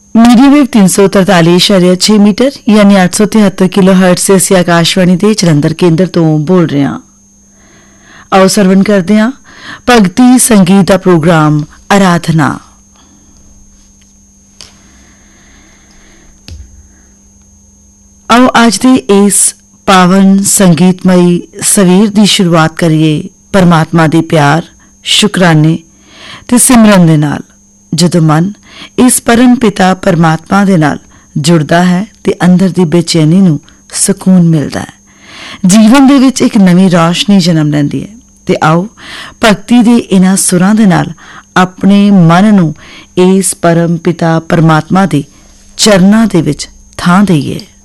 Medium wave 343.6 metre यानी 873 kilo hertz से ਅਸੀਂ ਆਕਾਸ਼ਵਾਣੀ ਦੇ ਜਲੰਧਰ ਕੇਂਦਰ ਤੋਂ ਬੋਲ ਰਹੇ ਹਾਂ। ਆਓ ਸਰਵਣ ਕਰਦੇ ਹਾਂ ਭਗਤੀ ਸੰਗੀਤ ਦਾ ਪ੍ਰੋਗਰਾਮ ਆਰਾਧਨਾ। ਆਓ ਅੱਜ ਦੇ ਇਸ ਪਾਵਨ ਸੰਗੀਤਮਈ ਸਵੇਰ ਦੀ ਸ਼ੁਰੂਆਤ ਕਰੀਏ ਪਰਮਾਤਮਾ ਦੇ ਪਿਆਰ, ਸ਼ੁਕਰਾਨੇ ਤੇ ਸਿਮਰਨ ਦੇ ਨਾਲ। ਜਦੋਂ ਮਨ ਇਸ ਪਰਮ ਪਿਤਾ ਪਰਮਾਤਮਾ ਦੇ ਨਾਲ ਜੁੜਦਾ ਹੈ ਤੇ ਅੰਦਰ ਦੀ ਬੇਚੈਨੀ ਨੂੰ ਸਕੂਨ ਮਿਲਦਾ ਹੈ। ਜੀਵਨ ਦੇ ਵਿੱਚ ਇੱਕ ਨਵੀਂ ਰੌਸ਼ਨੀ ਜਨਮ ਲੈਂਦੀ ਹੈ। ਤੇ ਆਓ ਭਗਤੀ ਦੇ ਇਹਨਾਂ ਸੁਰਾਂ ਦੇ ਨਾਲ ਆਪਣੇ ਮਨ ਨੂੰ ਇਸ ਪਰਮ ਪਿਤਾ ਪਰਮਾਤਮਾ ਦੇ ਚਰਨਾਂ ਦੇ ਵਿੱਚ ਥਾਂ ਦੇਈਏ।